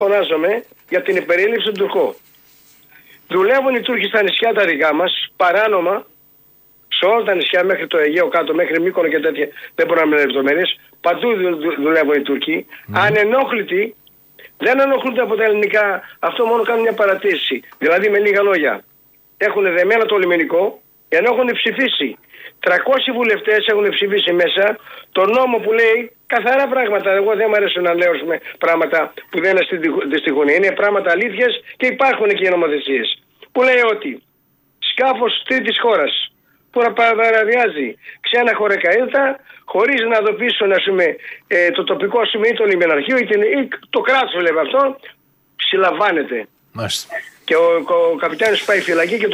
Φωνάζομαι για την υπερίληψη του Τουρκού. Δουλεύουν οι Τούρκοι στα νησιά τα δικά μας, παράνομα, σε όλα τα νησιά μέχρι το Αιγαίο κάτω, μέχρι Μύκονο και τέτοια, δεν μπορώ να μιλάω λεπτομέρειες. Παντού δουλεύουν οι Τούρκοι. Ανενόχλητοι, δεν ενοχλούνται από τα ελληνικά, αυτό μόνο κάνουν μια παρατήρηση. Δηλαδή με λίγα λόγια. Έχουν δεμένο το λιμενικό, ενώ έχουν ψηφίσει. 300 βουλευτές έχουν ψηφίσει μέσα το νόμο που λέει καθαρά πράγματα. Εγώ δεν μου αρέσει να λέω πράγματα που δεν είναι στη γωνία. Είναι πράγματα αλήθειες και υπάρχουν και οι νομοθεσίες. Που λέει ότι σκάφος τρίτης χώρας που παραβιάζει ξένα χωρεκαίδα χωρίς να ειδοποιήσουν το τοπικό ή το λιμεναρχείο ή το κράτος βλέπει αυτό, συλλαμβάνεται. Και ο καπιτάνιος πάει φυλακή και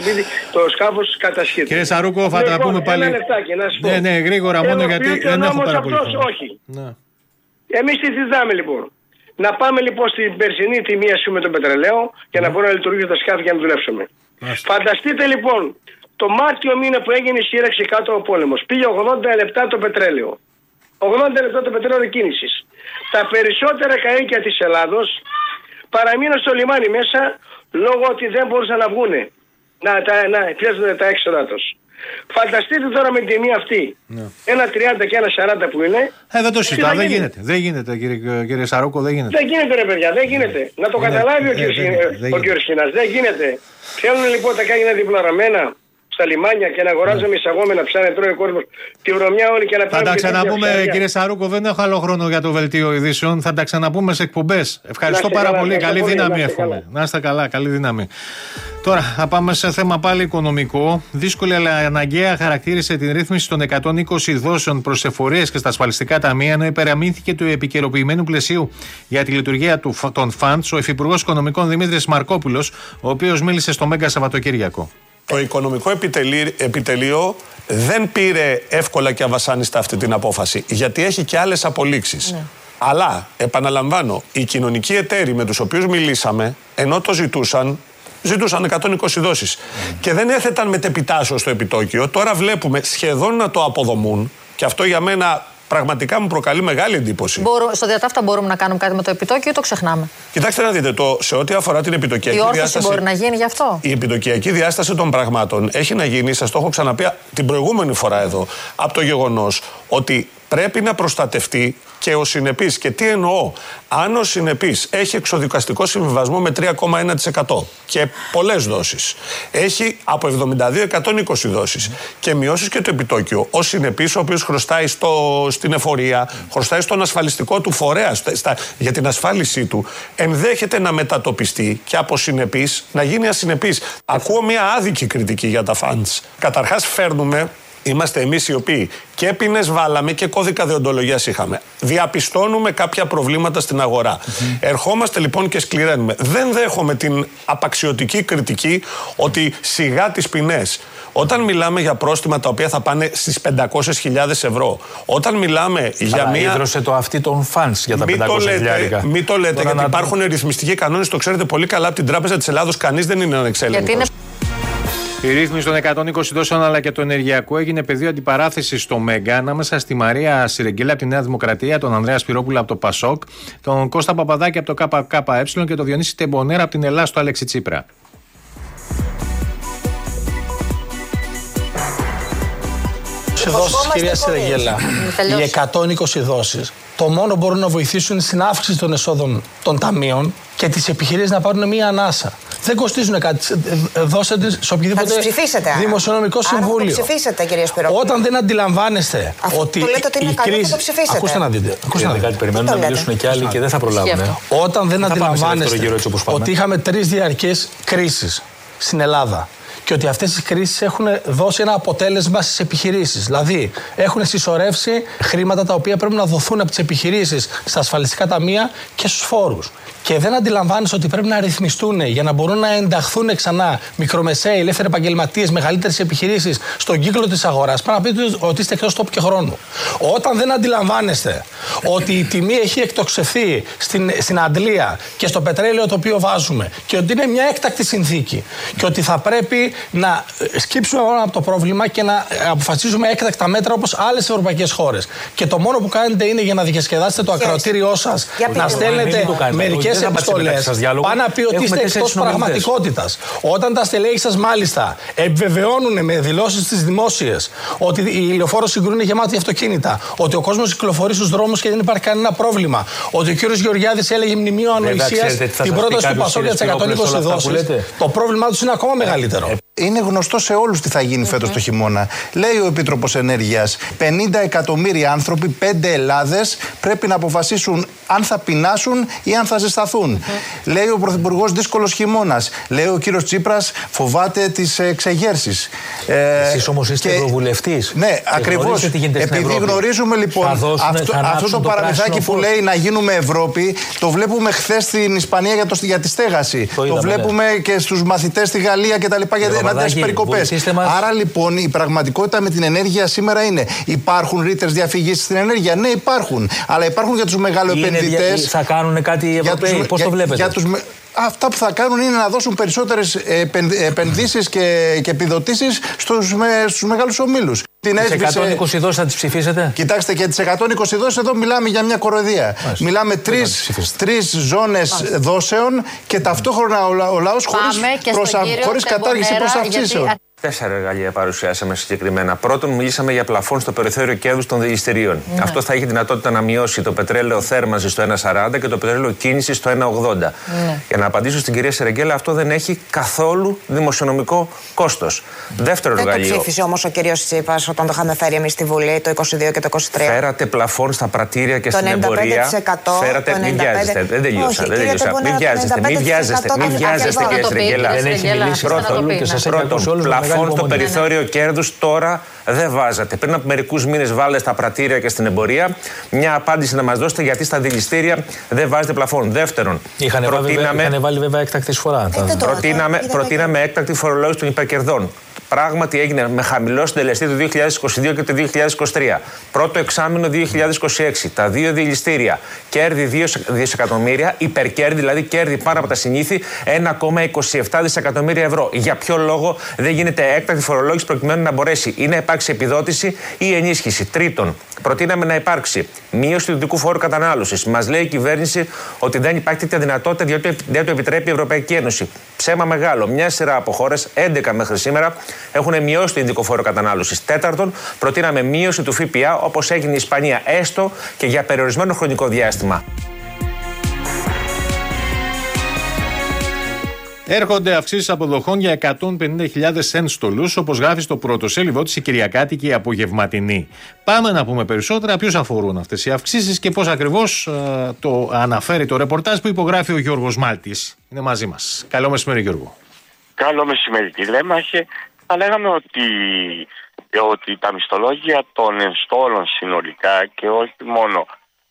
το σκάφος κατασχέται. Κύριε Σαρούκο, θα τα πούμε πάλι. Ένα λεπτάκι, να σου πω. Ναι, γρήγορα μόνο γιατί δεν έχω πάρα πολύ χρόνο. Όχι. Εμείς τι ζητάμε λοιπόν? Να πάμε λοιπόν στην περσινή τιμή με τον πετρελαίο για να μπορούν να λειτουργήσουν τα σκάφη για να δουλέψουμε. Φανταστείτε λοιπόν το Μάρτιο μήνα που έγινε η σύραξη κάτω ο πόλεμος. Πήγε 80 λεπτά το πετρέλαιο. 80 λεπτά το πετρέλαιο κίνησης. Τα περισσότερα καΐκια της Ελλάδος παραμείναν στο λιμάνι μέσα λόγω ότι δεν μπορούσαν να βγούνε. Να πιέζονται τα έξοδα τους. Φανταστείτε τώρα με την τιμή αυτή. Ένα 30 και ένα 40 που είναι. Δεν το συζητάω. Δεν γίνεται κύριε Σαρούκο, δεν γίνεται. Δεν γίνεται ρε παιδιά, δεν γίνεται. Να το καταλάβει ο κύριος Χινάς. Δεν γίνεται. Θέλουν λοιπόν τα κάγινα διπλωραμένα στα λιμάνια και να αγοράζουμε εισαγόμενα ψάρια, τρώει ο κόσμος τη βρωμιά όλη και να θα τα ξαναπούμε κύριε Σαρούκο, δεν έχω άλλο χρόνο για το βελτίο ειδήσεων. Θα τα ξαναπούμε σε εκπομπές. Ευχαριστώ πάρα πολύ. Καλή δύναμη εύχομαι. Να είστε καλά, καλή δύναμη. Τώρα θα πάμε σε θέμα πάλι οικονομικό. Δύσκολη αλλά αναγκαία χαρακτήρισε την ρύθμιση των 120 δόσεων προς εφορίες και στα ασφαλιστικά ταμεία, ενώ υπεραμείνθηκε του επικαιροποιημένου πλαισίου για τη λειτουργία των funds ο Υφυπουργός Οικονομικών Δημήτρης Μαρκόπουλος, ο οποίος μίλησε στο Μέγκα Σαββατοκύριακο. Το Οικονομικό Επιτελείο δεν πήρε εύκολα και αβασάνιστα αυτή την απόφαση, γιατί έχει και άλλες απολύξεις. Ναι. Αλλά, επαναλαμβάνω, οι κοινωνικοί εταίροι με τους οποίους μιλήσαμε, ενώ το ζητούσαν 120 δόσεις. Και δεν έθεταν μετεπιτάσεως στο επιτόκιο. Τώρα βλέπουμε σχεδόν να το αποδομούν, και αυτό για μένα πραγματικά μου προκαλεί μεγάλη εντύπωση. Στο διατάφτα μπορούμε να κάνουμε κάτι με το επιτόκιο ή το ξεχνάμε? Κοιτάξτε να δείτε, σε ό,τι αφορά την επιτοκιακή διάσταση. Μπορεί να γίνει γι' αυτό. Η επιτοκιακή διάσταση των πραγμάτων έχει να γίνει, σας το έχω ξαναπεί την προηγούμενη φορά εδώ, από το γεγονός ότι πρέπει να προστατευτεί και ο συνεπής. Και τι εννοώ? Αν ο συνεπής έχει εξοδικαστικό συμβιβασμό με 3,1% και πολλές δόσεις, έχει από 72-120 δόσεις και μειώσεις και το επιτόκιο, ο συνεπής, ο οποίος χρωστάει στην εφορία, χρωστάει στον ασφαλιστικό του φορέα για την ασφάλισή του, ενδέχεται να μετατοπιστεί και από συνεπής να γίνει ασυνεπής. Ακούω μια άδικη κριτική για τα funds. Καταρχάς είμαστε εμείς οι οποίοι και ποινές βάλαμε και κώδικα δεοντολογίας είχαμε. Διαπιστώνουμε κάποια προβλήματα στην αγορά. Ερχόμαστε λοιπόν και σκληραίνουμε. Δεν δέχομαι την απαξιωτική κριτική ότι σιγά τις ποινές. Όταν μιλάμε για πρόστιμα τα οποία θα πάνε στις 500.000 ευρώ, όταν μιλάμε για μία. Ίδρωσε το αυτή των φανς για τα 500.000. Μην το λέτε, γιατί υπάρχουν ρυθμιστικοί κανόνες, το ξέρετε πολύ καλά από την Τράπεζα της Ελλάδος. Κανείς δεν είναι ανεξέλεγκτος. Η ρύθμιση των 120 δόσεων αλλά και του ενεργειακού έγινε πεδίο αντιπαράθεσης στο Μέγκα ανάμεσα στη Μαρία Σιρεγγέλα από τη Νέα Δημοκρατία, τον Ανδρέα Σπυρόπουλο από το ΠΑΣΟΚ, τον Κώστα Παπαδάκη από το ΚΚΕ και τον Διονύση Τεμπονέρα από την Ελλάδα στο Αλέξη Τσίπρα. Δόσεις, κυρία Σιρεγγέλα, οι 120 δόσεις, το μόνο μπορούν να βοηθήσουν στην αύξηση των εσόδων των ταμείων και τις επιχειρήσεις να πάρουν μία ανάσα. Δεν κοστίζουν κάτι. Δώσετε σε οποιοδήποτε δημοσιονομικό συμβούλιο. Θα το ψηφίσετε, κύριε Σπυρόπουλο. Όταν δεν αντιλαμβάνεστε ότι η κρίση. Ακούστε να δείτε. Κάτι περιμένουν να μιλήσουν και άλλοι και δεν θα προλάβουν. Όταν δεν αντιλαμβάνεστε ότι είχαμε 3 διαρκείς κρίσεις στην Ελλάδα και ότι αυτές οι κρίσεις έχουν δώσει ένα αποτέλεσμα στις επιχειρήσεις. Δηλαδή, έχουν συσσωρεύσει χρήματα τα οποία πρέπει να δοθούν από τις επιχειρήσεις στα ασφαλιστικά ταμεία και στους φόρους. Και δεν αντιλαμβάνεσαι ότι πρέπει να ρυθμιστούν για να μπορούν να ενταχθούν ξανά μικρομεσαίοι, ελεύθεροι επαγγελματίες, μεγαλύτερες επιχειρήσεις στον κύκλο της αγοράς. Πρέπει να πείτε ότι είστε εκτός τόπου και χρόνου. Όταν δεν αντιλαμβάνεστε ότι η τιμή έχει εκτοξευθεί στην αντλία και στο πετρέλαιο το οποίο βάζουμε και ότι είναι μια έκτακτη συνθήκη και ότι θα πρέπει να σκύψουμε μόνο από το πρόβλημα και να αποφασίσουμε έκτακτα μέτρα όπως άλλες ευρωπαϊκές χώρες. Και το μόνο που κάνετε είναι για να διασκεδάσετε το ακροατήριό σας να στέλνετε μερικές επιστολές πάει να πει ότι είστε εκτός πραγματικότητας. Όταν τα στελέχη σας μάλιστα επιβεβαιώνουν με δηλώσεις τις δημόσιες ότι η λεωφόρο Συγκρού είναι γεμάτη αυτοκίνητα, ότι ο κόσμος κυκλοφορεί στους δρόμους και δεν υπάρχει κανένα πρόβλημα, ότι ο κύριος Γεωργιάδης έλεγε μνημείο ανοησίας την πρόταση του Πασόκ για τις 120 δόσεις, το πρόβλημά τους είναι ακόμα μεγαλύτερο. Είναι γνωστό σε όλους τι θα γίνει φέτος το χειμώνα. Λέει ο Επίτροπος Ενέργειας, 50 εκατομμύρια άνθρωποι, 5 Ελλάδες πρέπει να αποφασίσουν αν θα πεινάσουν ή αν θα ζεσταθούν. Λέει ο Πρωθυπουργός, δύσκολος χειμώνας. Λέει ο κύριος Τσίπρας, φοβάται τις εξεγέρσεις. Εσείς όμως είστε ευρωβουλευτής. Ναι, ακριβώς. Επειδή γνωρίζουμε λοιπόν αυτό το παραμυθάκι που λέει να γίνουμε Ευρώπη, το βλέπουμε χθες στην Ισπανία για τη στέγαση. Το βλέπουμε και στους μαθητές στη Γαλλία κτλ. Για τις περικοπές. Άρα λοιπόν η πραγματικότητα με την ενέργεια σήμερα είναι: υπάρχουν ρήτρες διαφυγής στην ενέργεια? Ναι, υπάρχουν. Αλλά υπάρχουν για τους μεγαλοεπενδυτές. Θα κάνουν κάτι οι Ευρωπαίοι? Πώς το βλέπετε? Αυτά που θα κάνουν είναι να δώσουν περισσότερες επενδύσεις και επιδοτήσεις στους μεγάλους ομίλους. Τις 120 δόσεις θα τις ψηφίσετε? Κοιτάξτε, και τις 120 δόσεις εδώ μιλάμε για μια κοροϊδία. Μιλάμε τρεις ζώνες δόσεων και ταυτόχρονα ο λαός χωρίς κατάργηση προσαυξήσεων. 4 εργαλεία παρουσιάσαμε συγκεκριμένα. Πρώτον, μιλήσαμε για πλαφόν στο περιθώριο κέρδους των δηληστηρίων. Ναι. Αυτό θα έχει δυνατότητα να μειώσει το πετρέλαιο θέρμανση στο 1,40 και το πετρέλαιο κίνηση στο 1,80. Ναι. Για να απαντήσω στην κυρία Σερεγγέλα, αυτό δεν έχει καθόλου δημοσιονομικό κόστος. Δεύτερο εργαλείο. Δεν το ψήφισε όμως ο κύριος Τσίπρας όταν το είχαμε φέρει εμείς στη Βουλή το 22 και το 23. Φέρατε πλαφόν στα πρατήρια και στην εμπορία. Φέρατε. Μην βιάζεστε. Δεν τελείωσα. Μην βιάζεστε. Μην βιάζεστε, κυρία Σερεγγέλα. Δεν έχει μιλήσει καθόλου και σας έχει ακούσει όλους. Πλαφόν στο περιθώριο κέρδους τώρα δεν βάζατε. Πριν από μερικούς μήνες βάλετε στα πρατήρια και στην εμπορία. Μια απάντηση να μας δώσετε γιατί στα δηληστήρια δεν βάζετε πλαφόν. Δεύτερον, είχαν βάλει βέβαια έκτακτη φορά. Προτείναμε έκτακτη φορολόγηση των υπερκερδών. Πράγματι έγινε με χαμηλό συντελεστή το 2022 και το 2023. Πρώτο εξάμηνο 2026. Τα δύο δηληστήρια. Κέρδη 2 δισεκατομμύρια, υπερκέρδη, δηλαδή κέρδη πάνω από τα συνήθη 1,27 δισεκατομμύρια ευρώ. Για ποιο λόγο δεν γίνεται έκτακτη φορολόγηση προκειμένου να μπορέσει ή να υπάρξει επιδότηση ή ενίσχυση? Τρίτον, προτείναμε να υπάρξει μείωση του ιδιωτικού φόρου κατανάλωσης. Μας λέει η κυβέρνηση ότι δεν υπάρχει τέτοια δυνατότητα διότι δεν το επιτρέπει η Ευρωπαϊκή Ένωση. Ψέμα μεγάλο. Μια σειρά από χώρες, 11 μέχρι σήμερα, έχουν μειώσει το ιδιωτικό φόρο κατανάλωσης. Τέταρτον, προτείναμε μείωση του ΦΠΑ όπως έγινε η Ισπανία, έστω και για περιορισμένο χρονικό διάστημα. Έρχονται αυξήσεις αποδοχών για 150.000 ένστολους, όπως γράφει στο πρωτοσέλιδό της η Κυριακάτικη Απογευματινή. Πάμε να πούμε περισσότερα ποιους αφορούν αυτές οι αυξήσεις και πώς ακριβώς το αναφέρει το ρεπορτάζ που υπογράφει ο Γιώργος Μάλτης. Είναι μαζί μας. Καλό μεσημέρι, Γιώργο. Καλό μεσημέρι, Τηλέμαχε. Θα λέγαμε ότι τα μισθολόγια των ενστόλων συνολικά και όχι μόνο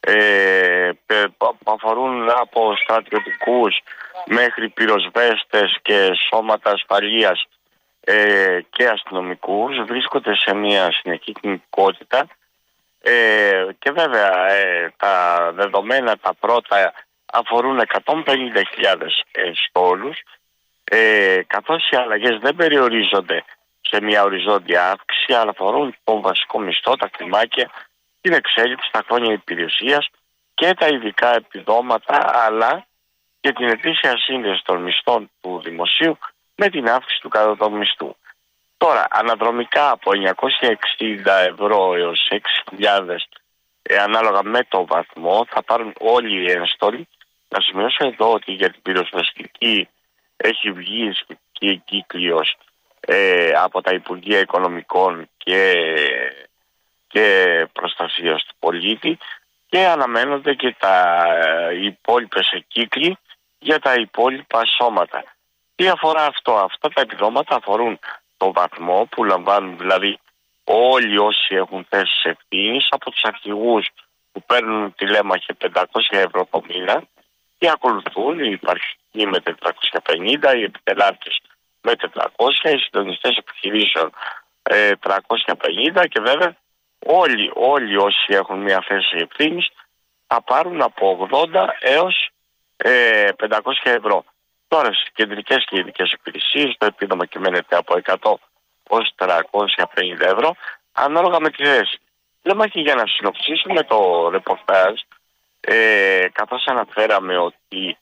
που αφορούν από στρατιωτικούς μέχρι πυροσβέστες και σώματα ασφαλείας και αστυνομικούς βρίσκονται σε μια συνεχή κινητικότητα και βέβαια τα δεδομένα τα πρώτα αφορούν 150.000 στόλους καθώς οι αλλαγές δεν περιορίζονται σε μια οριζόντια αύξηση αλλά αφορούν τον βασικό μισθό, τα κλιμάκια, την εξέλιξη, τα χρόνια υπηρεσίας και τα ειδικά επιδόματα αλλά και την ετήσια σύνδεση των μισθών του δημοσίου με την αύξηση του κατώτατου μισθού. Τώρα, αναδρομικά από 960 ευρώ έως 6.000 ανάλογα με το βαθμό θα πάρουν όλοι οι ένστολοι. Να σημειώσω εδώ ότι για την πυροσβεστική έχει βγει σχετική κύκλιος από τα Υπουργεία Οικονομικών και Προστασίας του Πολίτη και αναμένονται και οι υπόλοιπες κύκλοι για τα υπόλοιπα σώματα. Τι αφορά αυτό? Αυτά τα επιδόματα αφορούν το βαθμό που λαμβάνουν δηλαδή όλοι όσοι έχουν θέσεις ευθύνης από τους αρχηγούς που παίρνουν τηλέμαχε 500 ευρώ το μήνα και ακολουθούν οι υπαρχικοί με 450, οι επιτελάτες με 400, οι συντονιστές επιχειρήσεων 350 και βέβαια όλοι όσοι έχουν μια θέση ευθύνης θα πάρουν από 80 έως 500 ευρώ. Τώρα στις κεντρικές και ειδικές υπηρεσίες το επίδομα κυμαίνεται από 100 ως 350 ευρώ ανάλογα με τη θέση. Λέμε και για να συνοψίσουμε το ρεπορτάζ καθώς αναφέραμε ότι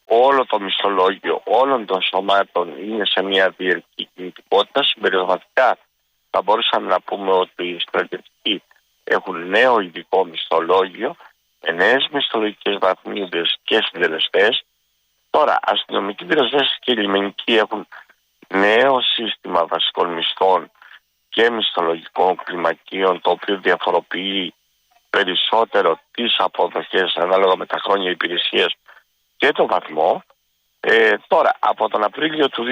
όλο το μισθολόγιο όλων των σωμάτων είναι σε μια διαρκή κινητικότητα. Συμπεριλαμβανοματικά θα μπορούσαμε να πούμε ότι οι στρατιωτικοί έχουν νέο ειδικό μισθολόγιο, με νέες μισθολογικές βαθμίδες και συντελεστές. Τώρα, αστυνομικοί πυροσβέστες και λιμενικοί έχουν νέο σύστημα βασικών μισθών και μισθολογικών κλιμακίων, το οποίο διαφοροποιεί περισσότερο τις αποδοχές ανάλογα με τα χρόνια υπηρεσίας και το βαθμό. Τώρα, από τον Απρίλιο του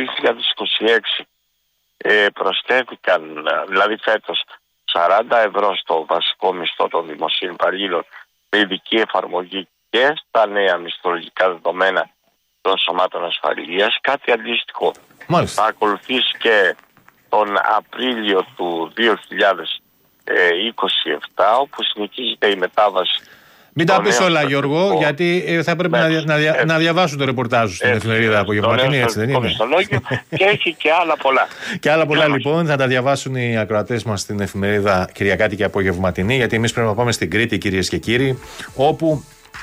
2026 προσθέθηκαν, δηλαδή φέτος, 40 ευρώ στο βασικό μισθό των δημοσίων υπαλλήλων με ειδική εφαρμογή και στα νέα μισθολογικά δεδομένα των σωμάτων ασφαλείας. Κάτι αντίστοιχο θα ακολουθήσει και τον Απρίλιο του 2027, όπου συνεχίζεται η μετάβαση. Μην τα πεις όλα, Γιώργο, γιατί θα πρέπει να διαβάσουν το ρεπορτάζ στην εφημερίδα απογευματινή, έτσι δεν είναι? Και έχει και άλλα πολλά. Και άλλα πολλά λοιπόν θα τα διαβάσουν οι ακροατές μας στην εφημερίδα Κυριακάτικη απογευματινή, γιατί εμείς πρέπει να πάμε στην Κρήτη, κυρίες και κύριοι, όπου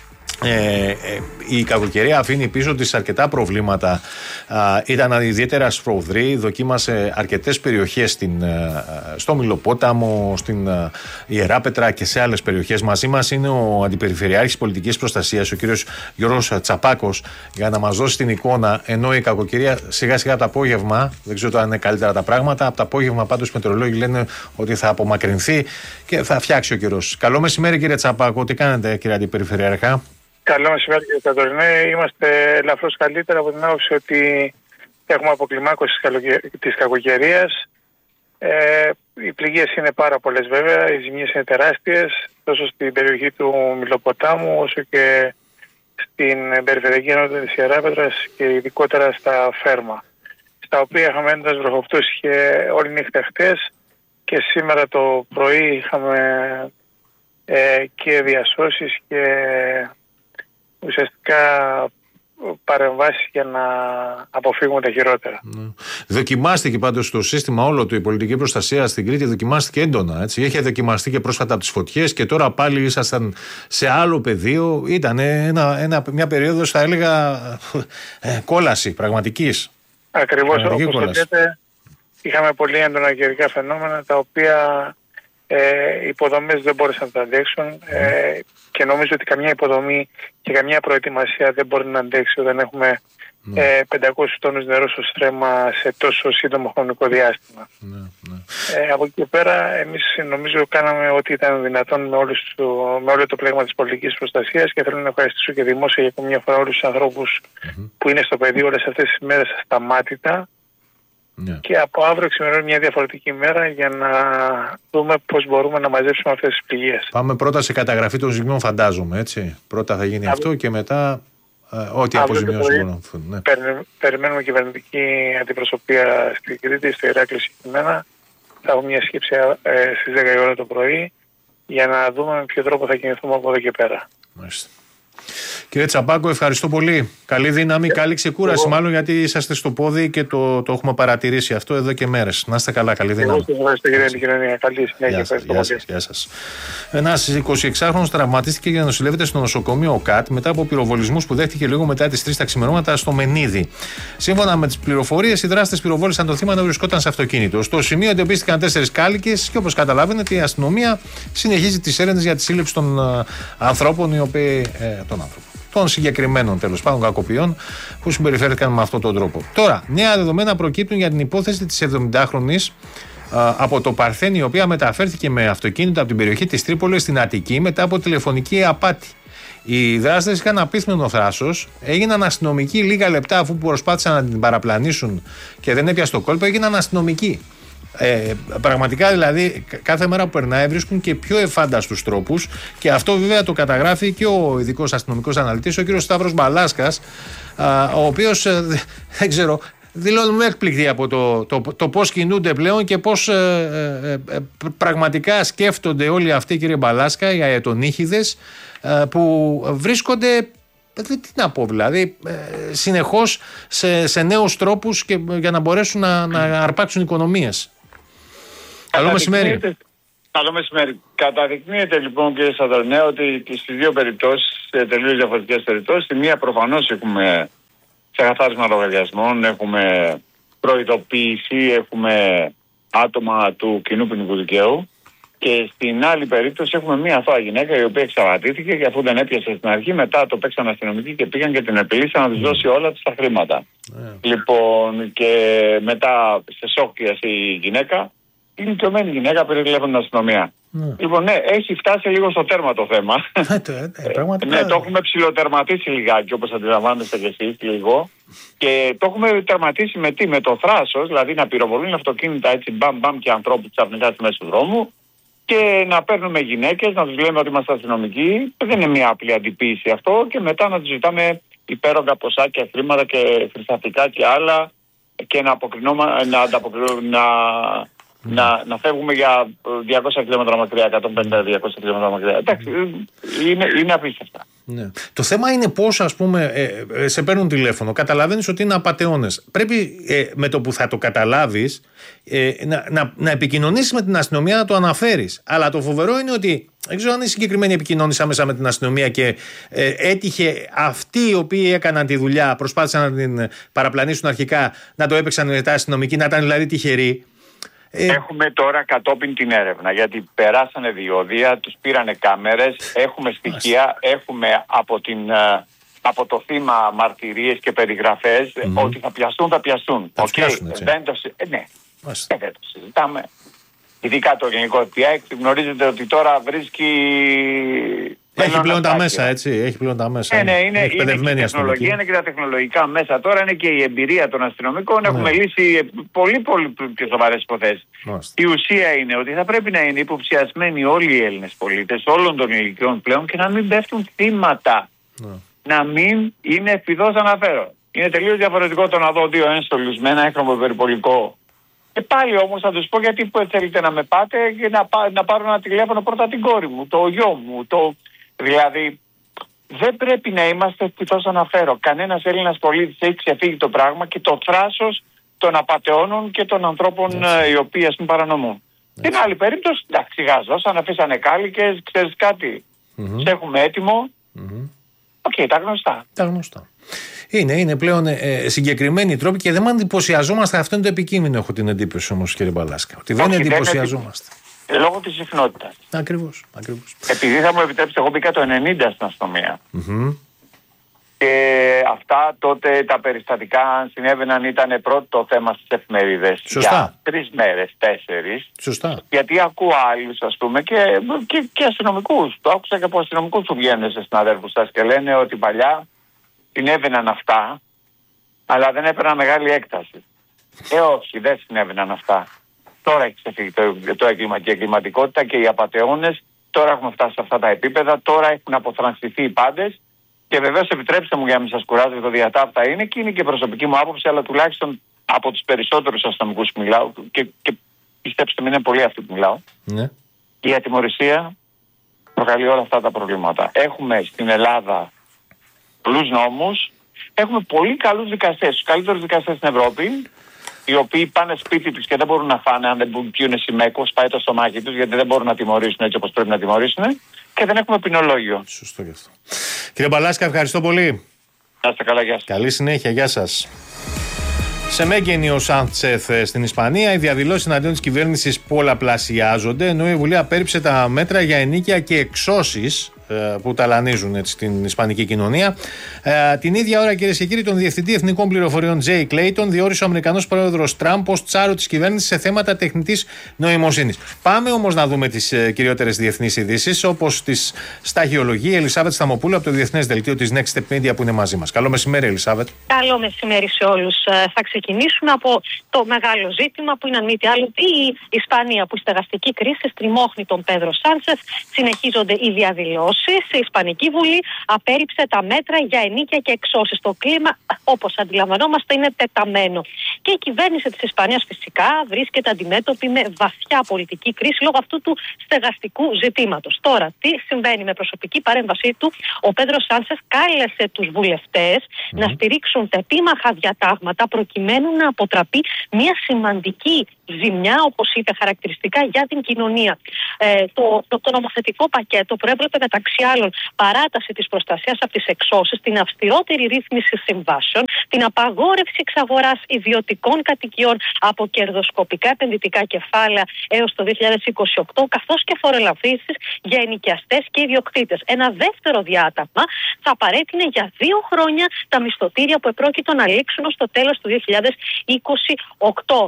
η κακοκαιρία αφήνει πίσω της αρκετά προβλήματα. Ήταν ιδιαίτερα σφροδρή, δοκίμασε αρκετές περιοχές στο Μηλοπόταμο, στην Ιεράπετρα και σε άλλες περιοχές. Μαζί μας είναι ο Αντιπεριφερειάρχης Πολιτικής Προστασίας, ο κύριος Γιώργος Τσαπάκος, για να μας δώσει την εικόνα. Ενώ η κακοκαιρία σιγά σιγά από το απόγευμα, δεν ξέρω αν είναι καλύτερα τα πράγματα, από το απόγευμα πάντως οι μετεωρολόγοι λένε ότι θα απομακρυνθεί και θα φτιάξει ο καιρός. Καλό μεσημέρι, κύριε Τσαπάκο, τι κάνετε, κύριε Αντιπεριφερειάρχα? Καλό μεσημέρι, κύριε Κατορινέ. Είμαστε ελαφρώς καλύτερα από την άποψη ότι έχουμε αποκλιμάκωση της κακοκαιρίας. Οι πληγές είναι πάρα πολλές βέβαια, οι ζημιές είναι τεράστιες, τόσο στην περιοχή του Μηλοποτάμου όσο και στην περιφερειακή ενότητα της Ιεράπετρας και ειδικότερα στα Φέρμα, στα οποία είχαμε έντονες βροχοπτώσεις και όλη νύχτα χτες, και σήμερα το πρωί είχαμε και διασώσεις και ουσιαστικά παρεμβάσεις για να αποφύγουμε τα χειρότερα. Δοκιμάστηκε πάντως το σύστημα όλο του, η πολιτική προστασία στην Κρήτη δοκιμάστηκε έντονα, έτσι. Είχε δοκιμαστεί και πρόσφατα από τις φωτιές και τώρα πάλι ήσασταν σε άλλο πεδίο. Ήταν μια περίοδος, θα έλεγα, κόλαση πραγματικής. Ακριβώς, όπως το λέτε, είχαμε πολύ έντονα καιρικά φαινόμενα, τα οποία οι υποδομές δεν μπόρεσαν να τα αντέξουν, και νομίζω ότι καμιά υποδομή και καμιά προετοιμασία δεν μπορεί να αντέξει όταν έχουμε 500 τόνους νερό στο στρέμμα σε τόσο σύντομο χρονικό διάστημα. Από εκεί και πέρα εμείς νομίζω κάναμε ό,τι ήταν δυνατόν με όλο το πλέγμα της πολιτικής προστασίας, και θέλω να ευχαριστήσω και δημόσια για ακόμη μια φορά όλους τους ανθρώπους που είναι στο πεδίο όλες αυτές τις μέρες ασταμάτητα. Και από αύριο ξημερώνει μια διαφορετική μέρα για να δούμε πώς μπορούμε να μαζέψουμε αυτές τις πληγές. Πάμε πρώτα σε καταγραφή των ζημιών, φαντάζομαι, έτσι. Πρώτα θα γίνει αυτό και μετά ό,τι αποζημιώσεις μπορούν. Περιμένουμε κυβερνητική αντιπροσωπεία στην Κρήτη, στο Ηράκλειο συγκεκριμένα. Θα έχουμε μια σκέψη στις 10 η ώρα το πρωί για να δούμε με ποιο τρόπο θα κινηθούμε από εδώ και πέρα. Μάλιστα. Κύριε Τσαπάκο, ευχαριστώ πολύ. Καλή δύναμη, καλή ξεκούραση, μάλλον, γιατί είσαστε στο πόδι και το έχουμε παρατηρήσει αυτό εδώ και μέρες. Να είστε καλά, καλή δύναμη. Γεια σας. Ένας 26χρονος τραυματίστηκε και νοσηλεύεται στο νοσοκομείο ΟΚΑΤ μετά από πυροβολισμούς που δέχτηκε λίγο μετά τις 3 τα ξημερώματα στο Μενίδη. Σύμφωνα με τις πληροφορίες, οι δράστες πυροβόλησαν το θύμα να βρισκόταν σε αυτοκίνητο. Στο σημείο εντοπίστηκαν 4 κάλικες και, όπως καταλαβαίνετε, η αστυνομία συνεχίζει τις έρευνες για τη σύλληψη των ανθρώπων των συγκεκριμένων τέλος πάντων κακοποιών που συμπεριφέρθηκαν με αυτόν τον τρόπο. Τώρα, νέα δεδομένα προκύπτουν για την υπόθεση της 70χρονης από το Παρθένη, η οποία μεταφέρθηκε με αυτοκίνητο από την περιοχή της Τρίπολης στην Αττική μετά από τηλεφωνική απάτη. Οι δράστες είχαν απίθμενο θράσος, έγιναν αστυνομικοί λίγα λεπτά αφού προσπάθησαν να την παραπλανήσουν και δεν έπιασε το κόλπο, έγιναν αστυνομικοί. Πραγματικά δηλαδή κάθε μέρα που περνάει βρίσκουν και πιο εφάνταστους τρόπους, και αυτό βέβαια το καταγράφει και ο ειδικός αστυνομικός αναλυτής, ο κύριος Σταύρος Μπαλάσκας, ο οποίος δεν ξέρω, δηλώνουμε έκπληκτοι από το πώς κινούνται πλέον και πώς πραγματικά σκέφτονται όλοι αυτοί, κύριε Μπαλάσκα, οι αετονύχηδες που βρίσκονται, τι να πω, δηλαδή συνεχώς σε νέους τρόπους και για να μπορέσουν να αρπάξουν οικονομίες. Καλό μεσημέρι. Καλό μεσημέρι. Καταδεικνύεται λοιπόν, κύριε Σαδρονέ, ότι στις δύο περιπτώσεις, τελείως διαφορετικές περιπτώσεις, στη μία προφανώς έχουμε ξεκαθάρισμα λογαριασμών, έχουμε προειδοποίηση, έχουμε άτομα του κοινού ποινικού δικαίου. Και στην άλλη περίπτωση έχουμε μια αθώα γυναίκα η οποία εξαπατήθηκε και αφού δεν έπιασε στην αρχή, μετά το παίξαν αστυνομικοί και πήγαν και την επιλύσαν να της δώσει όλα της τα χρήματα. Λοιπόν, και μετά σε σόκ η γυναίκα, η ηλικιωμένη γυναίκα πήρε τηλέφωνο την αστυνομία. Λοιπόν, ναι, έχει φτάσει λίγο στο τέρμα το θέμα. Ναι, το έχουμε ψιλοτερματίσει λιγάκι, όπως αντιλαμβάνεστε κι εσείς λίγο. Και το έχουμε τερματίσει με τι, με το θράσος, δηλαδή να πυροβολούν αυτοκίνητα έτσι μπαμ και ανθρώπους ξαφνικά στη μέση του δρόμου. Και να παίρνουμε γυναίκες, να τους λέμε ότι είμαστε αστυνομικοί. Δεν είναι μια απλή αντιποίηση αυτό. Και μετά να τους ζητάμε υπέρογκα ποσάκια, χρήματα και χρυσαφικά και άλλα. Και να φεύγουμε για 200 χιλιόμετρα μακριά, 150-200 χιλιόμετρα μακριά. Εντάξει, είναι απίστευτα. Ναι. Το θέμα είναι πώς, ας πούμε, σε παίρνουν τηλέφωνο, καταλαβαίνεις ότι είναι απατεώνες. Πρέπει με το που θα το καταλάβεις να επικοινωνήσεις με την αστυνομία, να το αναφέρεις. Αλλά το φοβερό είναι ότι δεν ξέρω αν η συγκεκριμένη επικοινώνησε άμεσα με την αστυνομία και έτυχε αυτοί οι οποίοι έκαναν τη δουλειά, προσπάθησαν να την παραπλανήσουν αρχικά, να το έπαιξαν μετά αστυνομικοί, να ήταν δηλαδή τυχεροί. Έχουμε τώρα κατόπιν την έρευνα, γιατί περάσανε διόδια, τους πήρανε κάμερες, έχουμε στοιχεία, έχουμε από το θύμα μαρτυρίες και περιγραφές ότι θα πιαστούν. Θα πιάσουν, έτσι. Δεν το συζητάμε. Ειδικά το ελληνικό FBI, γνωρίζετε ότι τώρα βρίσκει... Έχει πλέον τα μέσα, έτσι. Έχει πλέον τα μέσα. Ναι, είναι και η τεχνολογία, είναι και τα τεχνολογικά μέσα. Τώρα είναι και η εμπειρία των αστυνομικών. Έχουμε λύσει πολύ πιο σοβαρές υποθέσεις. Η ουσία είναι ότι θα πρέπει να είναι υποψιασμένοι όλοι οι Έλληνες πολίτες, όλων των ηλικιών πλέον, και να μην πέφτουν θύματα. Να μην είναι εφηδώς αναφέρον. Είναι τελείως διαφορετικό το να δω δύο ένστολους με ένα έγχρωμο περιπολικό. Και πάλι όμως θα τους πω γιατί θέλετε να με πάτε και να πάρω ένα τηλέφωνο πρώτα την κόρη μου, το γιο μου. Δηλαδή δεν πρέπει να είμαστε ευτυχώς αναφέρω. Κανένας Έλληνας πολίτης έχει ξεφύγει το πράγμα και το θράσος των απατεώνων και των ανθρώπων οι οποίοι ας πούμε παρανομούν. Την άλλη περίπτωση, εντάξει, γάζωσαν, αφήσανε κάλικες, ξέρεις κάτι, σε έχουμε έτοιμο. Οκ, τα γνωστά. Τα γνωστά. Είναι πλέον συγκεκριμένοι τρόποι και δεν με εντυπωσιαζόμαστε. Αυτό είναι το επικείμενο, έχω την εντύπωση όμως, κύριε Μπαλάσκα. Ότι δεν εντυπωσιαζόμαστε. Λόγω της συχνότητας. Ακριβώς. Επειδή θα μου επιτρέψετε, εγώ μπήκα το 90 στην αστυνομία. Και αυτά τότε τα περιστατικά, αν συνέβαιναν, ήταν πρώτο το θέμα στις εφημερίδες. Σωστά. Για 3 μέρες, 4. Σωστά. Γιατί ακούω άλλους, ας πούμε, και αστυνομικούς. Το άκουσα και από αστυνομικούς που βγαίνουν σε συναδέλφους σας και λένε ότι παλιά συνέβαιναν αυτά, αλλά δεν έπαιρναν μεγάλη έκταση. Όχι, δεν συνέβαιναν αυτά. Τώρα έχει ξεφύγει το έγκλημα και η εγκληματικότητα και οι απατεώνες. Τώρα έχουμε φτάσει σε αυτά τα επίπεδα. Τώρα έχουν αποθρανστηθεί οι πάντες. Και βεβαίως επιτρέψτε μου για να μην σας κουράζω, το διατάφτα είναι και είναι και προσωπική μου άποψη, αλλά τουλάχιστον από τους περισσότερους αστυνομικούς που μιλάω, και πιστέψτε με, είναι πολλοί αυτοί που μιλάω. Ναι. Η ατιμωρησία προκαλεί όλα αυτά τα προβλήματα. Έχουμε στην Ελλάδα πολλούς νόμους, έχουμε πολύ καλούς δικαστές, τους καλύτερους δικαστές στην Ευρώπη, οι οποίοι πάνε σπίτι τους και δεν μπορούν να φάνε αν δεν πιούνε σημαίκο, πάει το στομάχι τους, γιατί δεν μπορούν να τιμωρήσουν έτσι όπως πρέπει να τιμωρήσουν, και δεν έχουμε ποινολόγιο. Σωστό γι' αυτό. Κύριε Μπαλάσκα, ευχαριστώ πολύ. Να είστε καλά, γεια σας. Καλή συνέχεια, γεια σας. Σε Μέγενη ο Σάντσεθ στην Ισπανία, οι διαδηλώσεις εναντίον της κυβέρνησης πολλαπλασιάζονται, ενώ η Βουλή απέρριψε τα μέτρα για ενοίκια και εξώσεις που ταλανίζουν έτσι την ισπανική κοινωνία. Την ίδια ώρα, κυρίες και κύριοι, τον Διευθυντή Εθνικών Πληροφοριών Τζέι Κλέιτον διόρισε ο Αμερικανός Πρόεδρος Τραμπ ως τσάρο της κυβέρνησης σε θέματα τεχνητής νοημοσύνης. Πάμε όμως να δούμε τις κυριότερες διεθνείς ειδήσεις, όπως τις σταχυολογεί η Ελισάβετ Σταμοπούλου από το Διεθνές Δελτίο της Next Step Media που είναι μαζί μας. Καλό μεσημέρι, Ελισάβετ. Καλό μεσημέρι σε όλους. Θα ξεκινήσουμε από το μεγάλο ζήτημα που είναι αν μη τι άλλο η Ισπανία, που η στεγαστική κρίση στριμώχνει τον Πέδρο Σάντσεθ. Συνεχίζονται οι διαδηλώσεις. Η Ισπανική Βουλή απέρριψε τα μέτρα για ενοίκια και εξώσεις. Το κλίμα, όπως αντιλαμβανόμαστε, είναι τεταμένο. Και η κυβέρνηση της Ισπανίας φυσικά βρίσκεται αντιμέτωπη με βαθιά πολιτική κρίση λόγω αυτού του στεγαστικού ζητήματος. Τώρα, τι συμβαίνει? Με προσωπική παρέμβασή του, ο Πέδρο Σάντσεθ κάλεσε τους βουλευτές να στηρίξουν τα επίμαχα διατάγματα προκειμένου να αποτραπεί μια σημαντική ζημιά, όπως είπε χαρακτηριστικά, για την κοινωνία. Το νομοθετικό πακέτο προέβλεπε μεταξύ άλλων παράταση της προστασίας από τις εξώσεις, την αυστηρότερη ρύθμιση συμβάσεων, την απαγόρευση εξαγοράς ιδιωτικών κατοικιών από κερδοσκοπικά επενδυτικά κεφάλαια έως το 2028, καθώς και φοροελαφρύνσεις για ενοικιαστές και ιδιοκτήτες. Ένα δεύτερο διάταγμα θα παρέτεινε για 2 χρόνια τα μισθωτήρια που επρόκειτο να λήξουν στο τέλος του 2028.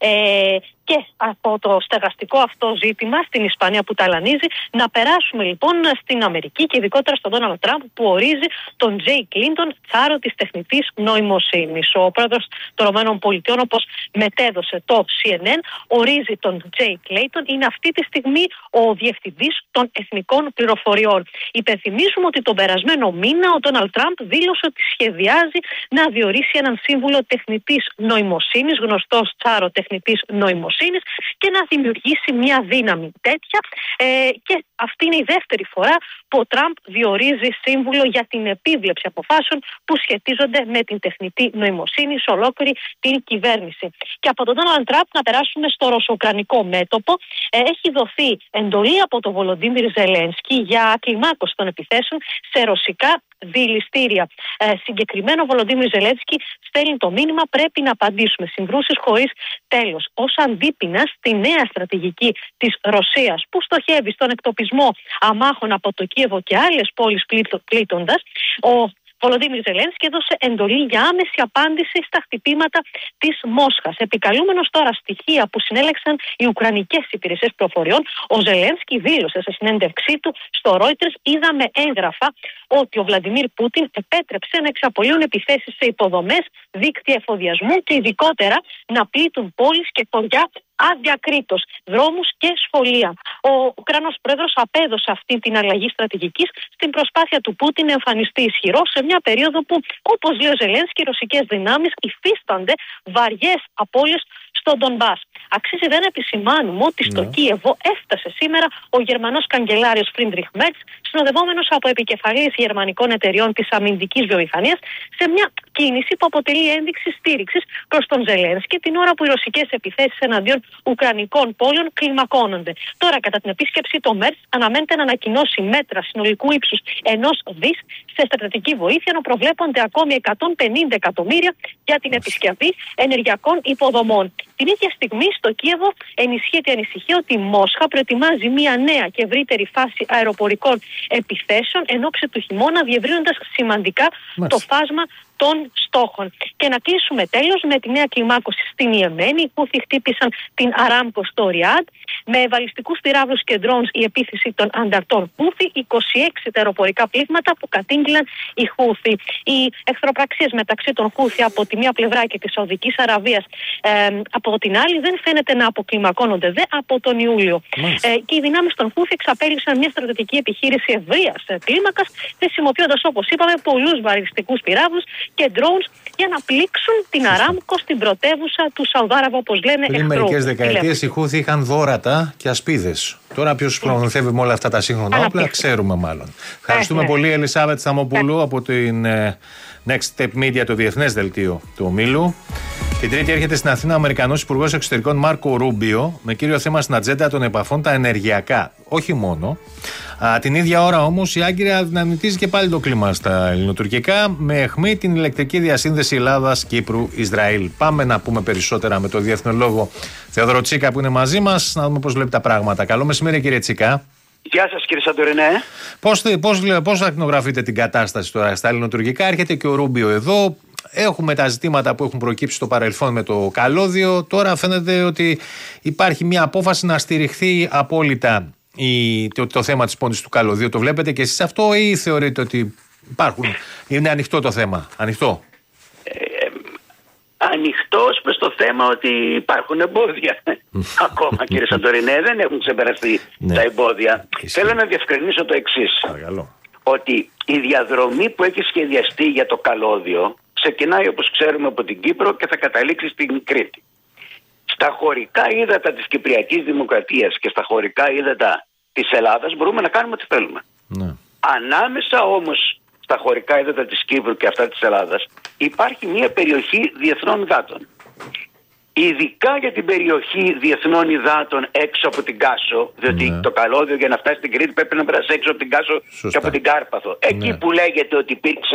Και από το στεγαστικό αυτό ζήτημα στην Ισπανία που ταλανίζει, να περάσουμε λοιπόν στην Αμερική και ειδικότερα στον Ντόναλντ Τραμπ, που ορίζει τον Τζέι Κλίντον τσάρο της τεχνητής νοημοσύνης. Ο πρόεδρος των ΗΠΑ, όπως μετέδωσε το CNN, ορίζει τον Τζέι Κλίντον, είναι αυτή τη στιγμή ο διευθυντής των εθνικών πληροφοριών. Υπενθυμίζουμε ότι τον περασμένο μήνα ο Ντόναλντ Τραμπ δήλωσε ότι σχεδιάζει να διορίσει έναν σύμβουλο τεχνητής νοημοσύνης, γνωστό τσάρο τεχνητής νοημοσύνης, και να δημιουργήσει μια δύναμη τέτοια. Και αυτή είναι η δεύτερη φορά που ο Τραμπ διορίζει σύμβουλο για την επίβλεψη αποφάσεων που σχετίζονται με την τεχνητή νοημοσύνη σε ολόκληρη την κυβέρνηση. Και από τον Ντόναλντ Τραμπ να περάσουμε στο ρωσοκρανικό μέτωπο. Έχει δοθεί εντολή από τον Βολοντίμιρ Ζελένσκι για κλιμάκωση των επιθέσεων σε ρωσικά διελιστήρια. Συγκεκριμένο, ο Βολοντίμιρ Ζελένσκι στέλνει το μήνυμα: πρέπει να απαντήσουμε. Συγκρούσεις χωρίς τέλος. Ως αντίπεινα στη νέα στρατηγική της Ρωσίας, που στοχεύει στον εκτοπισμό αμάχων από το Κίεβο και άλλες πόλεις πλήττοντας, ο Βολοντίμιρ Ζελένσκι έδωσε εντολή για άμεση απάντηση στα χτυπήματα της Μόσχας. Επικαλούμενος τώρα στοιχεία που συνέλεξαν οι Ουκρανικές υπηρεσίες πληροφοριών, ο Ζελένσκι δήλωσε σε συνέντευξή του στο Reuters: είδαμε έγγραφα ότι ο Βλαντιμίρ Πούτιν επέτρεψε να εξαπολύουν επιθέσεις σε υποδομές, δίκτυα εφοδιασμού και ειδικότερα να πλήττουν πόλεις και χωριά αδιακρίτως, δρόμους και σχολεία. Ο Ουκρανός πρόεδρος απέδωσε αυτή την αλλαγή στρατηγικής στην προσπάθεια του Πούτιν να εμφανιστεί ισχυρό σε μια περίοδο που, όπως λέει ο Ζελένσκι, οι ρωσικές δυνάμεις υφίστανται βαριές απώλειες στον Ντονμπάς. Αξίζει δεν επισημάνουμε ότι στο Κίεβο έφτασε σήμερα ο Γερμανός καγκελάριος Φρίντριχ Μέρτς, συνοδευόμενος από επικεφαλής γερμανικών εταιριών της αμυντικής βιομηχανίας, σε μια κίνηση που αποτελεί ένδειξη στήριξης προς τον Ζελένσκι την ώρα που οι ρωσικές επιθέσεις εναντίον ουκρανικών πόλεων κλιμακώνονται. Τώρα, κατά την επίσκεψη, το Μέρτς αναμένεται να ανακοινώσει μέτρα συνολικού ύψους 1 δις σε στρατιωτική βοήθεια, ενώ προβλέπονται ακόμη 150 εκατομμύρια για την επισκευή ενεργειακών υποδομών. Την ίδια στιγμή στο Κίεβο ενισχύεται η ανησυχία ότι η Μόσχα προετοιμάζει μια νέα και ευρύτερη φάση αεροπορικών επιθέσεων εν ώψη του χειμώνα, διευρύνοντας σημαντικά το φάσμα των στόχων. Και να κλείσουμε τέλος με τη νέα κλιμάκωση στην Ιεμένη. Οι Χούθι χτύπησαν την Αράμκο στο Ριάντ. Με βαλιστικούς πυράβλους και ντρόουνς η επίθεση των ανταρτών Χούθι. 26 τα αεροπορικά πλήγματα που κατήγγειλαν οι Χούθι. Οι εχθροπραξίες μεταξύ των Χούθι από τη μία πλευρά και της Σαουδικής Αραβίας από την άλλη δεν φαίνεται να αποκλιμακώνονται δε από τον Ιούλιο. Και οι δυνάμεις των Χούθι εξαπέλυψαν μια στρατιωτική επιχείρηση ευρείας κλίμακας, χρησιμοποιώντας, όπως είπαμε, πολλούς βαλιστικούς πυράβλους και drones για να πλήξουν την Αράμκο στην πρωτεύουσα του Σαουδάραβα, όπως λένε. Πριν μερικές δεκαετίες οι Χούθι είχαν δώρατα και ασπίδες. Τώρα ποιος προμηθεύει με όλα αυτά τα σύγχρονα όπλα, ξέρουμε μάλλον. Ευχαριστούμε πολύ, Ελισάβετ Σταμοπούλου από την Next Step Media, το διεθνές δελτίο του ομίλου. Την Τρίτη έρχεται στην Αθήνα ο Αμερικανός Υπουργός Εξωτερικών Μάρκο Ρούμπιο, με κύριο θέμα στην ατζέντα των επαφών τα ενεργειακά. Όχι μόνο. Την ίδια ώρα όμως η Άγκυρα δυναμητίζει και πάλι το κλίμα στα ελληνοτουρκικά, με αιχμή την ηλεκτρική διασύνδεση Ελλάδας-Κύπρου-Ισραήλ. Πάμε να πούμε περισσότερα με τον διεθνολόγο Θεόδωρο Τσίκα που είναι μαζί μας, να δούμε πώς βλέπει τα πράγματα. Καλό μεσημέρι, κύριε Τσίκα. Γεια σας, κύριε Σαντορινέ. Πώς ακτινογραφείτε την κατάσταση τώρα στα ελληνοτουρκικά? Έρχεται και ο Ρούμπιο εδώ. Έχουμε τα ζητήματα που έχουν προκύψει στο παρελθόν με το καλώδιο. Τώρα φαίνεται ότι υπάρχει μια απόφαση να στηριχθεί απόλυτα το θέμα της πώλησης του καλωδίου. Το βλέπετε και εσείς αυτό ή θεωρείτε ότι είναι ανοιχτό το θέμα? Ανοιχτό. Ανοιχτός προς το θέμα ότι υπάρχουν εμπόδια. Ακόμα, κύριε Σαντορινέ, δεν έχουν ξεπεραστεί τα εμπόδια. Θέλω να διευκρινίσω το εξής. Ότι η διαδρομή που έχει σχεδιαστεί για το καλώδιο ξεκινάει, όπως ξέρουμε, από την Κύπρο και θα καταλήξει στην Κρήτη. Στα χωρικά ύδατα της Κυπριακής Δημοκρατίας και στα χωρικά ύδατα της Ελλάδας μπορούμε να κάνουμε ό,τι θέλουμε. Ανάμεσα όμως στα χωρικά ύδατα της Κύπρου και αυτά της Ελλάδας υπάρχει μια περιοχή διεθνών υδάτων. Ειδικά για την περιοχή διεθνών υδάτων έξω από την Κάσο, διότι το καλώδιο για να φτάσει στην Κρήτη πρέπει να περάσει έξω από την Κάσο και από την Κάρπαθο. Εκεί που λέγεται ότι υπήρξε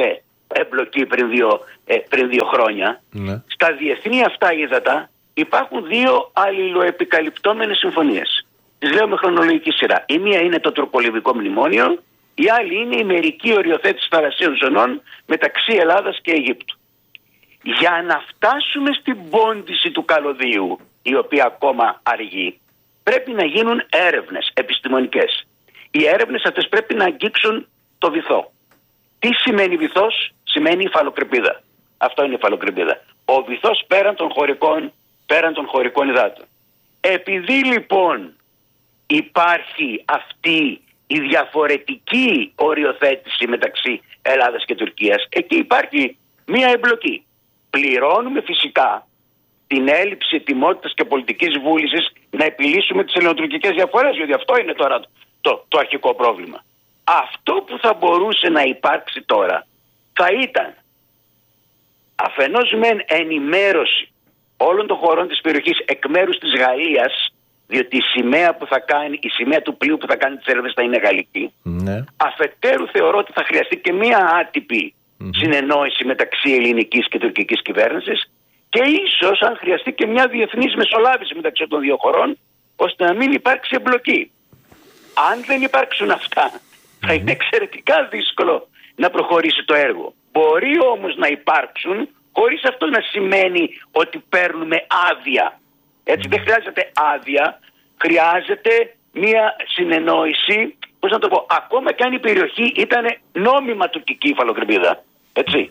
εμπλοκή πριν 2 χρόνια. Ναι. Στα διεθνή αυτά ύδατα υπάρχουν 2 αλληλοεπικαλυπτόμενες συμφωνίες. Τις λέω με χρονολογική σειρά. Η μία είναι το τουρκολιβικό μνημόνιο, η άλλη είναι η μερική οριοθέτηση θαλασσίων ζωνών μεταξύ Ελλάδας και Αιγύπτου. Για να φτάσουμε στην πόντιση του καλωδίου, η οποία ακόμα αργεί, πρέπει να γίνουν έρευνες επιστημονικές. Οι έρευνες αυτές πρέπει να αγγίξουν το βυθό. Τι σημαίνει βυθός? Σημαίνει υφαλοκρηπίδα. Αυτό είναι η υφαλοκρηπίδα. Ο βυθός πέραν των χωρικών υδάτων. Επειδή λοιπόν υπάρχει αυτή η διαφορετική οριοθέτηση μεταξύ Ελλάδας και Τουρκίας, εκεί υπάρχει μία εμπλοκή. Πληρώνουμε φυσικά την έλλειψη ετοιμότητας και πολιτικής βούλησης να επιλύσουμε τις ελληνοτουρκικές διαφορές, γιατί αυτό είναι τώρα το αρχικό πρόβλημα. Αυτό που θα μπορούσε να υπάρξει τώρα θα ήταν αφενός μεν ενημέρωση όλων των χωρών της περιοχής εκ μέρους της Γαλλίας, διότι η σημαία του πλοίου που θα κάνει τις έρευνες θα είναι γαλλική. Ναι. Αφετέρου θεωρώ ότι θα χρειαστεί και μία άτυπη συνεννόηση μεταξύ ελληνικής και τουρκικής κυβέρνησης και ίσως αν χρειαστεί και μια διεθνής μεσολάβηση μεταξύ των 2 χωρών, ώστε να μην υπάρξει εμπλοκή. Αν δεν υπάρξουν αυτά, θα είναι εξαιρετικά δύσκολο να προχωρήσει το έργο. Μπορεί όμως να υπάρξουν χωρίς αυτό να σημαίνει ότι παίρνουμε άδεια. Έτσι δεν χρειάζεται άδεια, χρειάζεται μία συνεννόηση, πώς να το πω, ακόμα και αν η περιοχή ήταν νόμιμα τουρκική υφαλοκρηπίδα. Έτσι.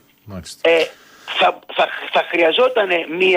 Θα χρειαζόταν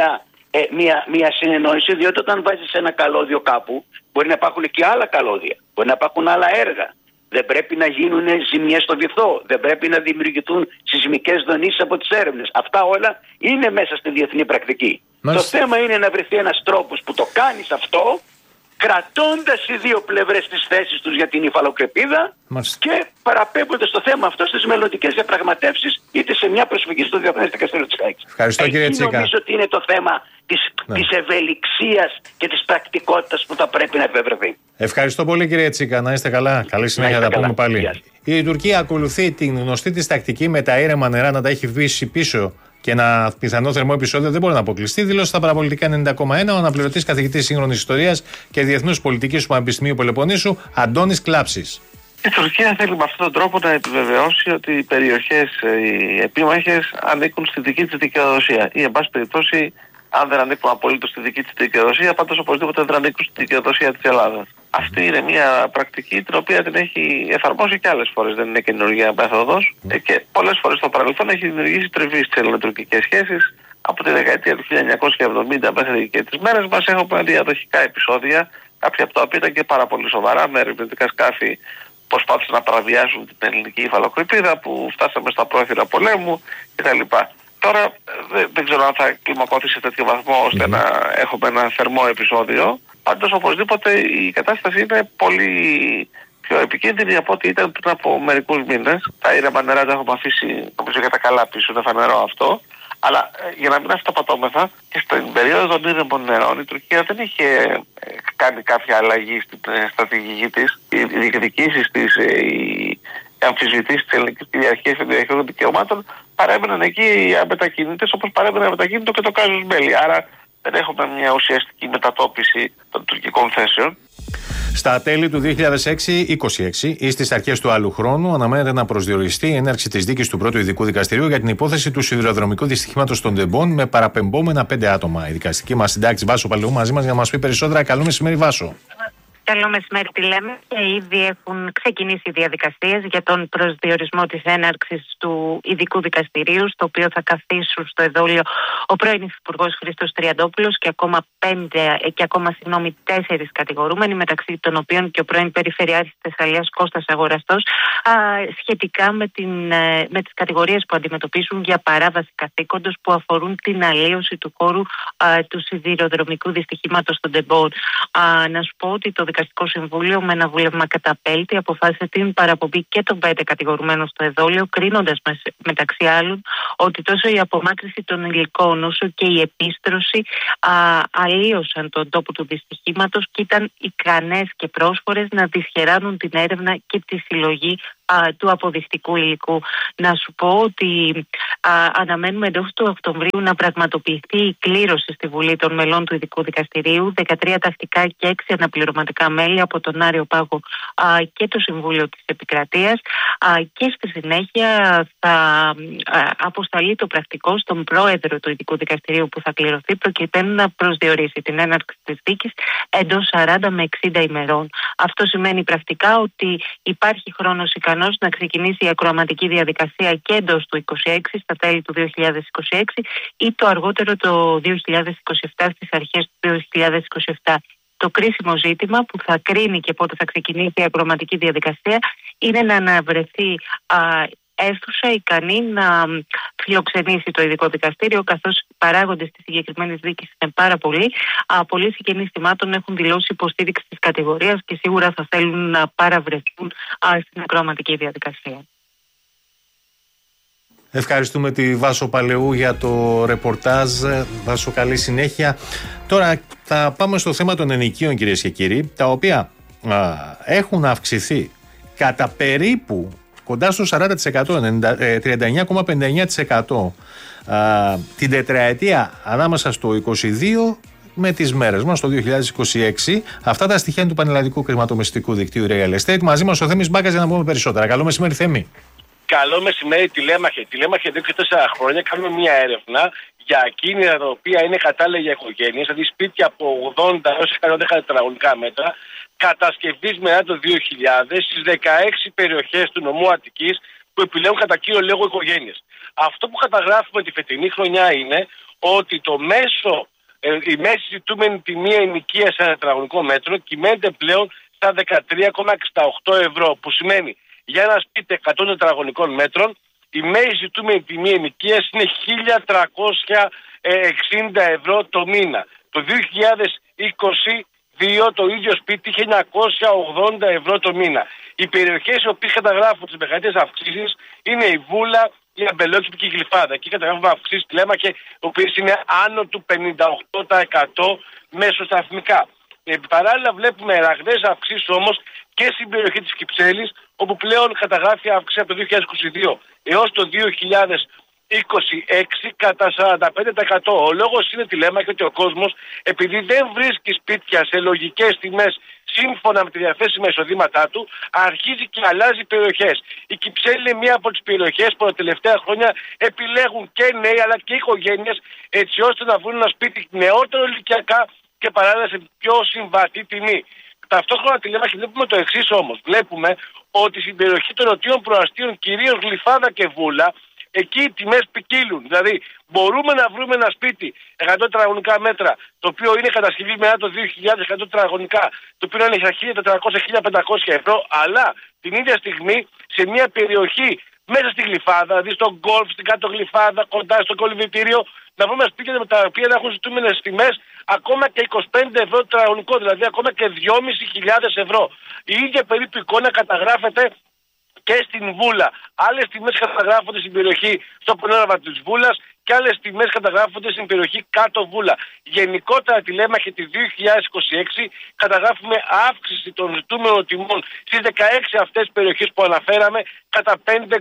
μία συνεννόηση, διότι όταν βάζεις ένα καλώδιο κάπου, μπορεί να υπάρχουν και άλλα καλώδια, μπορεί να υπάρχουν άλλα έργα. Δεν πρέπει να γίνουν ζημιές στο βυθό, δεν πρέπει να δημιουργηθούν σεισμικές δονήσεις από τις έρευνες. Αυτά όλα είναι μέσα στη διεθνή πρακτική. Το θέμα είναι να βρεθεί ένας τρόπος που το κάνεις αυτό, κρατώντας οι 2 πλευρές τις θέσεις τους για την υφαλοκρηπίδα και παραπέμποντας το θέμα αυτό στις μελλοντικές διαπραγματεύσεις είτε σε μια προσφυγή στο Διεθνές Δικαστήριο της Χάγης. Ευχαριστώ, κύριε Τσίκα. Νομίζω ότι είναι το θέμα της ευελιξίας και της πρακτικότητας που θα πρέπει να επευρεθεί. Ευχαριστώ πολύ, κύριε Τσίκα. Να είστε καλά. Καλή συνέχεια, θα τα πούμε πάλι. Η Τουρκία ακολουθεί την γνωστή της τακτική με τα ήρεμα νερά να τα έχει βήσει πίσω και ένα πιθανό θερμό επεισόδιο δεν μπορεί να αποκλειστεί. Δήλωσε στα παραπολιτικά 90,1 ο αναπληρωτής καθηγητής σύγχρονης ιστορίας και διεθνούς πολιτικής του Πανεπιστημίου Πελοποννήσου, Αντώνης Κλάψης. Η Τουρκία θέλει με αυτόν τον τρόπο να επιβεβαιώσει ότι οι περιοχές οι επίμαχες ανήκουν στη δική της δικαιοδοσία ή, εν πάση περιπτώσει, αν δεν ανήκουν απολύτως στη δική της δικαιοδοσία, πάντως οπωσδήποτε δεν ανήκουν στη δικαιοδοσία της Ελλάδας. Αυτή είναι μια πρακτική την οποία την έχει εφαρμόσει και άλλες φορές, δεν είναι καινούργια μέθοδος και πολλές φορές στο παρελθόν έχει δημιουργήσει τριβή στις ελληνοτουρκικές σχέσεις. Από τη δεκαετία του 1970 μέχρι και τις μέρες μας έχουμε διαδοχικά επεισόδια, κάποια από τα οποία ήταν και πάρα πολύ σοβαρά, με ερευνητικά σκάφη προσπάθησαν να παραβιάσουν την ελληνική υφαλοκρηπίδα που φτάσαμε στα πρόθυρα πολέμου κτλ. Τώρα δεν ξέρω αν θα κλιμακώθει σε τέτοιο βαθμό ώστε να έχουμε ένα θερμό επεισόδιο. Πάντως οπωσδήποτε η κατάσταση είναι πολύ πιο επικίνδυνη από ό,τι ήταν πριν από μερικούς μήνες. Τα ήρεμα νερά τα έχουμε αφήσει νομίζω για τα καλά πίσω, είναι φανερό αυτό. Αλλά για να μην αυταπατώμεθα, και στην περίοδο των ήρεμων νερών η Τουρκία δεν είχε κάνει κάποια αλλαγή στην στρατηγική της. Οι διεκδικήσεις της, οι αμφισβητήσεις της ελληνικής κυριαρχίας και των διαχείρισεων δικαιωμάτων παρέμεναν εκεί αμετακίνητες, όπως παρέμενε αμετακίνητο και το κάζους μπέλι. Άρα δεν έχουμε μια ουσιαστική μετατόπιση των τουρκικών θέσεων. Στα τέλη του 2026 ή στις αρχές του άλλου χρόνου αναμένεται να προσδιοριστεί η έναρξη της δίκης του πρώτου ειδικού δικαστηρίου για την υπόθεση του σιδηροδρομικού δυστυχήματος των Ντεμπών με παραπεμπόμενα 5 άτομα. Η δικαστική μας συντάκτης Βάσο Παλαιού μαζί μας για να μας πει περισσότερα. Καλό μεσημέρι, Βάσο. Καλό μεσημέρι, τι λέμε. Και ήδη έχουν ξεκινήσει οι διαδικασίες για τον προσδιορισμό της έναρξης του ειδικού δικαστηρίου, στο οποίο θα καθίσουν στο εδόλιο ο πρώην Υφυπουργός Χρήστος Τριαντόπουλος και ακόμα 4 κατηγορούμενοι, μεταξύ των οποίων και ο πρώην Περιφερειάρχης της Θεσσαλίας Κώστας Αγοραστός, σχετικά με τις κατηγορίες που αντιμετωπίσουν για παράβαση καθήκοντος που αφορούν την αλλίωση του χώρου του σιδηροδρομικού δυστυχήματος των Ντεμπών. Να σου πω ότι το Δικαστικό Συμβούλιο με ένα βούλευμα καταπέλτη αποφάσισε την παραπομπή και των 5 κατηγορουμένων στο εδόλιο, κρίνοντας μεταξύ άλλων ότι τόσο η απομάκρυνση των υλικών όσο και η επίστρωση αλλίωσαν τον τόπο του δυστυχήματος και ήταν ικανές και πρόσφορες να δυσχεράνουν την έρευνα και τη συλλογή του αποδεικτικού υλικού. Να σου πω ότι αναμένουμε εντός του Οκτωβρίου να πραγματοποιηθεί η κλήρωση στη Βουλή των μελών του Ειδικού Δικαστηρίου, 13 τακτικά και 6 αναπληρωματικά μέλη από τον Άριο Πάγο και το Συμβούλιο της Επικρατείας, και στη συνέχεια θα αποσταλεί το πρακτικό στον πρόεδρο του Ειδικού Δικαστηρίου που θα κληρωθεί, προκειμένου να προσδιορίσει την έναρξη της δίκης εντός 40 με 60 ημερών. Αυτό σημαίνει πρακτικά ότι υπάρχει χρόνος ικανός να ξεκινήσει η ακροαματική διαδικασία και εντός του 2026, στα τέλη του 2026, ή το αργότερο το 2027, στις αρχές του 2027. Το κρίσιμο ζήτημα που θα κρίνει και πότε θα ξεκινήσει η ακροαματική διαδικασία είναι να αναβρεθεί αίθουσα ικανή να φιλοξενήσει το Ειδικό Δικαστήριο, καθώς οι παράγοντες της συγκεκριμένης δίκης είναι πάρα πολλοί. Πολλοί συγγενείς θυμάτων έχουν δηλώσει υποστήριξη της κατηγορίας και σίγουρα θα θέλουν να παραβρεθούν στην ακροαματική διαδικασία. Ευχαριστούμε τη Βάσο Παλαιού για το ρεπορτάζ. Βάσο, καλή συνέχεια. Τώρα θα πάμε στο θέμα των ενοικίων, κυρίες και κύριοι, τα οποία έχουν αυξηθεί κατά περίπου κοντά στο 40%, 39,59% την τετραετία ανάμεσα στο 22 με τις μέρες μας, το 2026. Αυτά τα στοιχεία του Πανελλαδικού Κρηματομεσητικού Δικτύου Real Estate. Μαζί μας ο Θέμης Μπάκας για να πούμε περισσότερα. Καλό μεσημέρι, Θέμη. Καλό μεσημέρι, Τηλέμαχε. Τηλέμαχε εδώ και 4 χρόνια κάνουμε μια έρευνα για ακίνητα τα οποία είναι κατάλληλα για οικογένειες, δηλαδή σπίτια από 80 έως 110 τετραγωνικά μέτρα, κατασκευής μετά το 2000 στις 16 περιοχές του νομού Αττικής που επιλέγουν κατά κύριο λόγο οικογένειες. Αυτό που καταγράφουμε τη φετινή χρονιά είναι ότι η μέση ζητούμενη τιμή ενοικίας σε ένα τετραγωνικό μέτρο κυμαίνεται πλέον στα 13,68 ευρώ, που σημαίνει για ένα σπίτι 100 τετραγωνικών μέτρων η μέση ζητούμενη τιμή ενοικίας είναι 1.360 ευρώ το μήνα. Το 2022 το ίδιο σπίτι είχε 980 ευρώ το μήνα. Οι περιοχές οι οποίες καταγράφουν τις μεγαλύτερες αυξήσεις είναι η Βούλα, η Αμπελόκηπη και η Γλυφάδα. Εκεί καταγράφουμε αυξήσεις, Τηλέμαχε, οι οποίες είναι άνω του 58% μεσοσταθμικά. Παράλληλα βλέπουμε ραγδαίες αυξήσεις όμως και στην περιοχή της Κυψέλης, όπου πλέον καταγράφει αύξηση από το 2022 έως το 2026 κατά 45%. Ο λόγος είναι, Τηλέμαχε, ότι ο κόσμος, επειδή δεν βρίσκει σπίτια σε λογικές τιμές σύμφωνα με τη διαθέσιμα εισοδήματά του, αρχίζει και αλλάζει περιοχές. Η Κυψέλη είναι μία από τις περιοχές που τα τελευταία χρόνια επιλέγουν και νέοι αλλά και οικογένειες, έτσι ώστε να βρουν ένα σπίτι νεότερο ηλικιακά και παράλληλα σε πιο συμβατή τιμή. Ταυτόχρονα, Τηλέμαχε, βλέπουμε το εξής όμως. Βλέπουμε ότι στην περιοχή των νοτίων προαστίων, κυρίως Γλυφάδα και Βούλα, εκεί οι τιμές ποικίλουν. Δηλαδή, μπορούμε να βρούμε ένα σπίτι 100 τετραγωνικά μέτρα, το οποίο είναι κατασκευή μετά το 2000, 100 τετραγωνικά, το οποίο είναι 1.400-1.500 ευρώ, αλλά την ίδια στιγμή σε μια περιοχή μέσα στη Γλυφάδα, δηλαδή στον Γκολφ, στην κάτω Γλυφάδα, κοντά στο κολυβητήριο, να βρούμε σπίτια με τα οποία να έχουν ζητούμενες τιμές ακόμα και 25 ευρώ τετραγωνικό, δηλαδή ακόμα και 2.500 ευρώ. Η ίδια περίπου εικόνα καταγράφεται και στην Βούλα. Άλλες τιμές καταγράφονται στην περιοχή στο πανόραμα της Βούλας και άλλες τιμές καταγράφονται στην περιοχή κάτω Βούλα. Γενικότερα, Τηλέμαχε, τη 2026 καταγράφουμε αύξηση των ζητούμενων τιμών στις 16 αυτές περιοχές που αναφέραμε κατά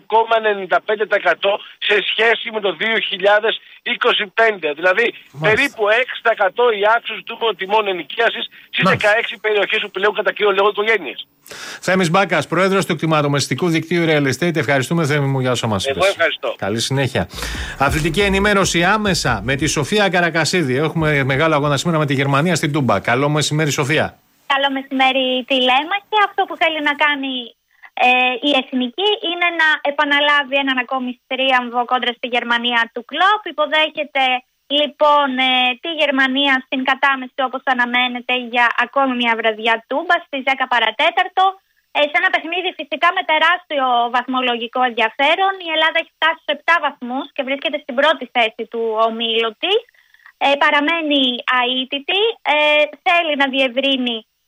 5,95% σε σχέση με το 2025. Δηλαδή, περίπου 6% η αύξηση ζητούμενων τιμών ενοικίασης στις 16 περιοχές που επιλέγουν κατά κύριο λόγο οικογένειες. Θέμης Μπάκας, πρόεδρος του κτηματομεσητικού δικτύου Real Estate. Ευχαριστούμε, Θέμη μου, για όσα μας είπες. Εγώ ευχαριστώ. Καλή συνέχεια. Αθλητική ενημέρωση άμεσα με τη Σοφία Καρακασίδη. Έχουμε μεγάλο αγώνα σήμερα με τη Γερμανία στην Τούμπα. Καλό μεσημέρι, Σοφία. Καλό μεσημέρι, Τηλέμαχε. Αυτό που θέλει να κάνει η εθνική είναι να επαναλάβει έναν ακόμη τρίαμβο κόντρα στη Γερμανία του Κλοπ. Υποδέχεται λοιπόν τη Γερμανία στην κατάμεση, όπως αναμένεται, για ακόμη μια βραδιά Τούμπα στις 10 παρατέταρτο. Σε ένα παιχνίδι φυσικά με τεράστιο βαθμολογικό ενδιαφέρον. Η Ελλάδα έχει φτάσει στους 7 βαθμούς και βρίσκεται στην πρώτη θέση του ομίλου της. Παραμένει αίτητη. Θέλει να διευρύνει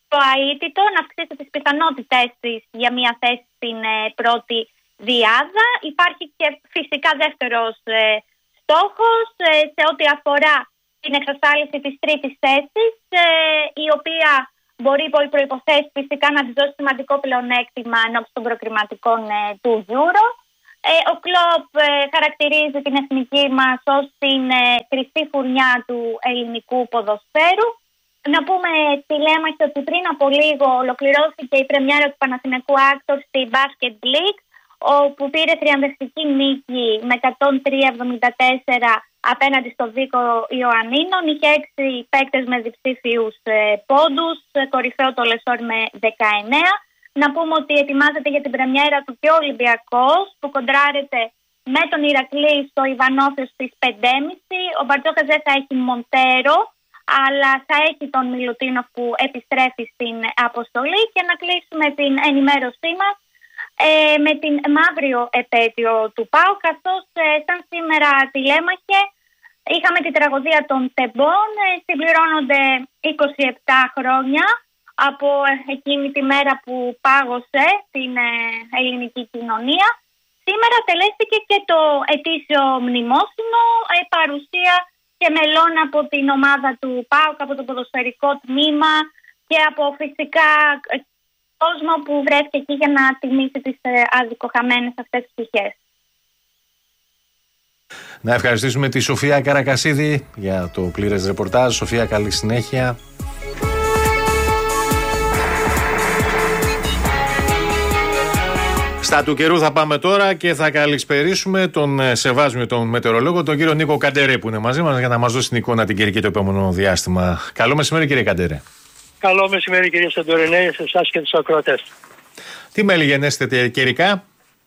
το αίτητο, να αυξήσει τις πιθανότητες της για μια θέση στην πρώτη διάδα. Υπάρχει και φυσικά δεύτερος στόχος σε ό,τι αφορά την εξασφάλιση της τρίτης θέσης, η οποία μπορεί υπό οι προϋποθέσεις φυσικά να της δώσει σημαντικό πλεονέκτημα ενώπιση των προκριματικών του Euro. Ο Κλοπ χαρακτηρίζει την εθνική μας ως την κρυφή φουρνιά του ελληνικού ποδοσφαίρου. Να πούμε τηλέμαχη ότι πριν από λίγο ολοκληρώθηκε η πρεμιέρα του Παναθηναϊκού Άκτορ στη Basket League, όπου πήρε τριαμβευτική νίκη με 103-74 απέναντι στο Δίκο Ιωαννίνων. Είχε 6 παίκτες με διψήφιους πόντους, κορυφαίο το Λεσόρ με 19. Να πούμε ότι ετοιμάζεται για την πρεμιέρα του και ο Ολυμπιακός, που κοντράρεται με τον Ηρακλή στο Ιβανόφιο στις 5.30. Ο Μπαρτζόκας δεν θα έχει Μοντέρο, αλλά θα έχει τον Μιλουτίνοφ που επιστρέφει στην αποστολή. Και να κλείσουμε την ενημέρωσή μας με την μαύριο επέτειο του ΠΑΟ, καθώς σαν σήμερα τηλέμαχε είχαμε την τραγωδία των Τεμπών. Συμπληρώνονται 27 χρόνια από εκείνη τη μέρα που πάγωσε την ελληνική κοινωνία. Σήμερα τελέστηκε και το ετήσιο μνημόσυνο, παρουσία και μελών από την ομάδα του ΠΑΟΚ, από το ποδοσφαιρικό τμήμα και από φυσικά κόσμο που βρέθηκε εκεί για να τιμήσει τις αδικοχαμένες αυτές τις ψυχές. Να ευχαριστήσουμε τη Σοφία Καρακασίδη για το πλήρες ρεπορτάζ. Σοφία, καλή συνέχεια. Στα του καιρού θα πάμε τώρα και θα καλησπερίσουμε τον σεβάσμιο τον μετεωρολόγο, τον κύριο Νίκο Καντερέ, που είναι μαζί μας για να μας δώσει την εικόνα την καιρική το επόμενο διάστημα. Καλό μεσημέρι, κύριε Καντερέ. Καλό μεσημέρι, κύριε Σαντορινέ, σε εσάς και τους ακροατές. Τι μέλη γενέστε καιρικά?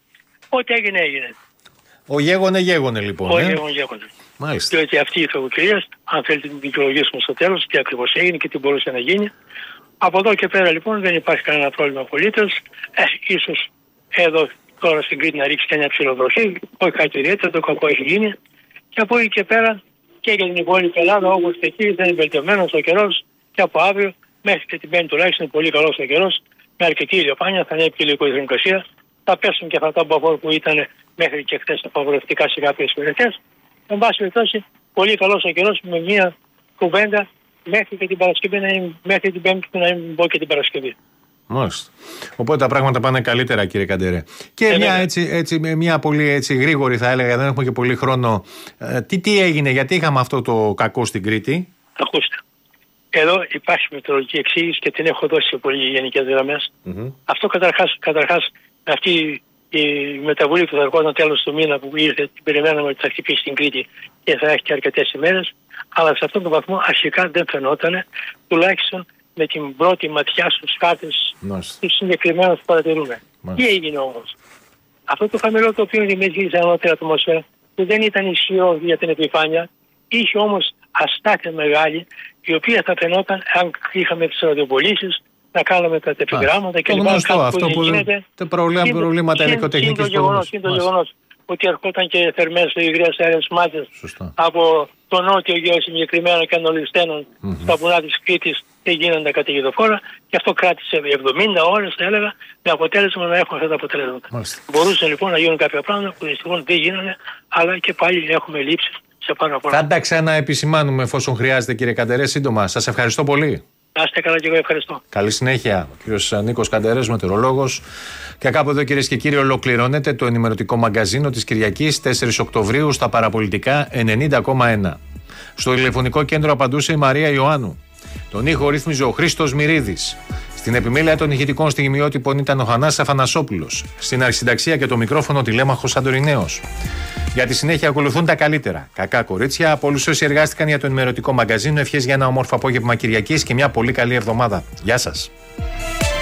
Ό,τι έγινε, έγινε. Ο γέγονε λοιπόν. Ο γέγονε. Μάλιστα. Διότι αυτή η φευγοκαιρία, αν θέλετε την δικαιολογήσουμε στο τέλος, τι ακριβώς έγινε και τι μπορούσε να γίνει. Από εδώ και πέρα λοιπόν δεν υπάρχει κανένα πρόβλημα απολύτως. Ίσως εδώ τώρα στην Κρήτη να ρίξει και μια ψιλοβροχή, όχι κάτι ιδιαίτερο, το κακό έχει γίνει. Και από εκεί και πέρα και για την υπόλοιπη Ελλάδα, όπως και εκεί, δεν είναι βελτιωμένος ο καιρός και από αύριο μέχρι και την Πέμπτη τουλάχιστον είναι πολύ καλός ο καιρός, με αρκετή ηλιοφάνεια, θα ανέβει και λίγο η θερμοκρασία. Θα πέσουν και αυτά τα μποφόρ που ήταν μέχρι και χθες απαγορευτικά σε κάποιες περιοχές. Εν πάση περιπτώσει, πολύ καλός ο καιρός με μια κουβέντα μέχρι και την Παρασκευή, μέχρι την Πέμπτη που να μην πω και την Παρασκευή. Μάλιστα. Οπότε τα πράγματα πάνε καλύτερα, κύριε Καντερέ. Και μια πολύ γρήγορη, θα έλεγα, δεν έχουμε και πολύ χρόνο. Τι έγινε, γιατί είχαμε αυτό το κακό στην Κρήτη? Ακούστε. Εδώ υπάρχει μετεωρολογική εξήγηση και την έχω δώσει σε πολύ γενικές γραμμές. Αυτό καταρχάς αυτή η μεταβολή που θα ερχόταν τέλος του μήνα που ήρθε, την περιμέναμε ότι θα χτυπήσει στην Κρήτη και θα έχει και αρκετές ημέρες. Αλλά σε αυτόν τον βαθμό αρχικά δεν φαινόταν, τουλάχιστον με την πρώτη ματιά στους χάρτες τους συγκεκριμένους που παρατηρούμε. Τι έγινε όμως? Αυτό το χαμηλό το οποίο δημιουργήσε ανώτερα ατμόσφαιρα, που δεν ήταν ισχυρό για την επιφάνεια, είχε όμως αστάθεια μεγάλη, η οποία θα φαινόταν αν είχαμε τις ραδιοπολίσεις, να κάνουμε τα τεπιγράμματα και λοιπά. Αυτό που γίνεται. Τα προβλήματα ηλεκτροτεχνικής υποδομής. Είναι το γεγονός ότι ερχόταν και θερμές υγρές αέρες μάτιες από το νότιο γιο συγκεκριμένα και ανολιστένων στα βουνά της Κρήτης δεν γίνονται καταιγιδοφόρα και αυτό κράτησε 70 ώρες, θα έλεγα, με αποτέλεσμα να έχουμε αυτά τα αποτελέσματα. Μπορούσαν λοιπόν να γίνουν κάποια πράγματα που δυστυχώς δεν γίνανε, αλλά και πάλι έχουμε λήψεις σε πάρα πολλά. Θα τα ξαναεπισημάνουμε εφόσον χρειάζεται, κύριε Καντερέ, σύντομα. Σας ευχαριστώ πολύ. Να είστε καλά και εγώ ευχαριστώ. Καλή συνέχεια. Ο κύριος Νίκος Καντερές, μετεωρολόγος. Και κάπου εδώ, κυρίες και κύριοι, ολοκληρώνεται το ενημερωτικό μαγκαζίνο της Κυριακής 4 Οκτωβρίου στα παραπολιτικά 90,1. Στο τηλεφωνικό κέντρο απαντούσε η Μαρία Ιωάννου. Τον ήχο ρύθμιζε ο Χρήστος Μυρίδης. Στην επιμέλεια των ηχητικών στιγμιότυπων ήταν ο Χανάς Αφανασόπουλος. Στην αρχισυνταξία και το μικρόφωνο τηλέμαχος Σαντορινέος. Για τη συνέχεια ακολουθούν τα καλύτερα. Κακά κορίτσια από όλους όσοι εργάστηκαν για το ενημερωτικό μαγκαζίνο. Ευχές για ένα όμορφο απόγευμα Κυριακής και μια πολύ καλή εβδομάδα. Γεια σας.